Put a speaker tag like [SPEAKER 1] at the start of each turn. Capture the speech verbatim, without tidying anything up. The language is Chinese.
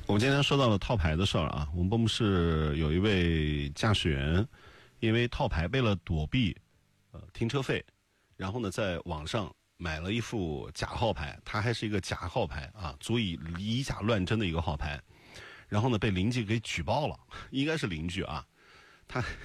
[SPEAKER 1] 我们今天说到了套牌的事儿啊，我们办公室有一位驾驶员，因为套牌为了躲避呃停车费，然后呢在网上买了一副假号牌，他还是一个假号牌啊，足以以假乱真的一个号牌，然后呢被邻居给举报了，应该是邻居啊，他